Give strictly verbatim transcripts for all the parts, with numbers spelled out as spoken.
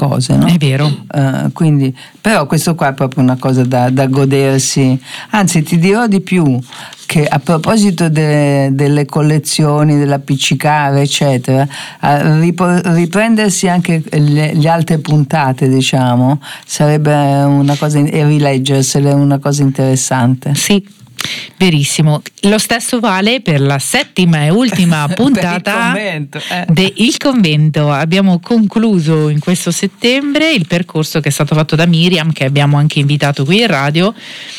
cose, no? È vero. Uh, quindi, però questo qua è proprio una cosa da, da godersi. Anzi, ti dirò di più, che a proposito de, delle collezioni, dell'appiccicare eccetera, uh, rip- riprendersi anche le, le altre puntate, diciamo, sarebbe una cosa, e rileggersele è una cosa interessante. Sì, verissimo. Lo stesso vale per la settima e ultima puntata Il convento, eh. de Il Convento. Abbiamo concluso in questo settembre il percorso che è stato fatto da Miriam, che abbiamo anche invitato qui in radio,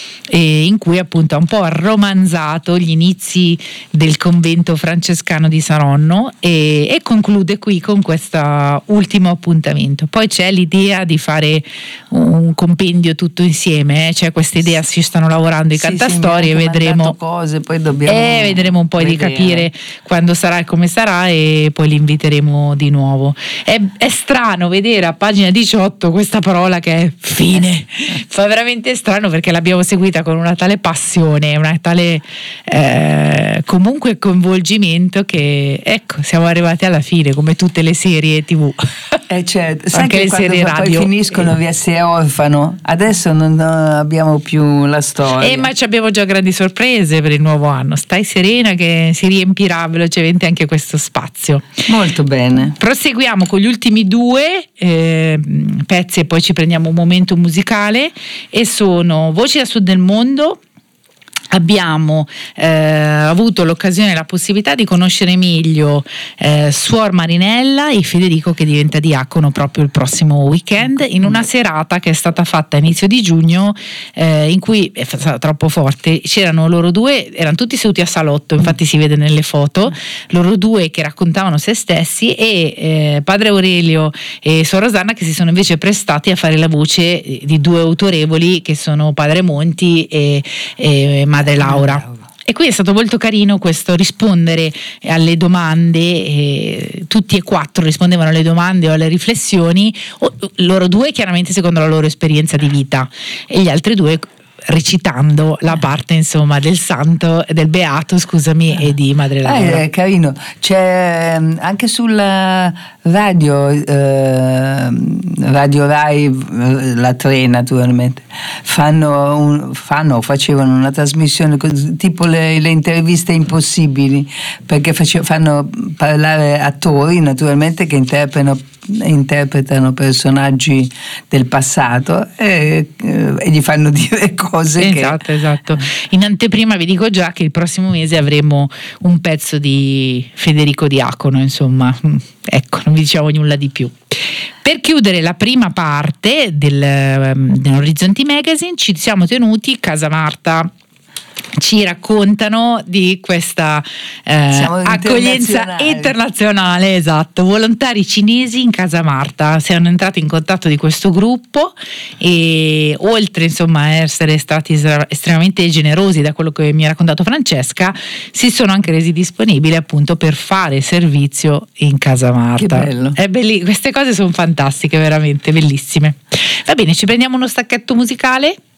e in cui appunto ha un po' romanzato gli inizi del convento francescano di Saronno, e, e conclude qui con questo ultimo appuntamento. Poi c'è l'idea di fare un compendio tutto insieme, eh? C'è questa idea, si stanno lavorando i sì, cantastorie, sì, vedremo cose, poi dobbiamo eh, vedremo un po' vedere. Di capire quando sarà e come sarà, e poi li inviteremo di nuovo. È, è strano vedere a pagina diciotto questa parola che è fine, fa veramente strano, perché l'abbiamo seguita con una tale passione, una tale eh, comunque coinvolgimento, che ecco, siamo arrivati alla fine, come tutte le serie tivù. Eh certo, sai anche che le serie poi radio finiscono via Se orfano, adesso non abbiamo più la storia. Eh, ma ci abbiamo già grandi sorprese per il nuovo anno, stai serena che si riempirà velocemente anche questo spazio. Molto bene. Proseguiamo con gli ultimi due eh, pezzi e poi ci prendiamo un momento musicale, e sono Voci da Sud del Mondo. Abbiamo eh, avuto l'occasione e la possibilità di conoscere meglio eh, Suor Marinella e Federico, che diventa diacono proprio il prossimo weekend, in una serata che è stata fatta a inizio di giugno, eh, in cui è stata troppo forte, c'erano loro due, erano tutti seduti a salotto, infatti si vede nelle foto, loro due che raccontavano se stessi, e eh, padre Aurelio e Suor Rosanna che si sono invece prestati a fare la voce di due autorevoli, che sono padre Monti e, e madre Laura. E qui è stato molto carino questo rispondere alle domande, eh, tutti e quattro rispondevano alle domande o alle riflessioni, o, loro due chiaramente secondo la loro esperienza di vita, e gli altri due recitando la parte insomma del santo, del beato scusami, e di Madre Laura. Eh, è carino, c'è anche sulla radio eh, Radio Rai la tre naturalmente fanno, un, fanno facevano una trasmissione tipo le, le interviste impossibili, perché face, fanno parlare attori naturalmente che interpretano interpretano personaggi del passato e, e gli fanno dire cose esatto, che... esatto. In anteprima vi dico già che il prossimo mese avremo un pezzo di Federico Diacono, insomma, ecco, non vi diciamo nulla di più. Per chiudere la prima parte del, dell'Orizzonti Magazine ci siamo tenuti Casa Marta. Ci raccontano di questa eh, accoglienza internazionale, esatto, volontari cinesi in Casa Marta. Siamo entrati in contatto di questo gruppo e oltre insomma a essere stati estremamente generosi, da quello che mi ha raccontato Francesca, si sono anche resi disponibili appunto per fare servizio in Casa Marta. Che bello. È belli- queste cose sono fantastiche, veramente bellissime. Va bene, ci prendiamo uno stacchetto musicale.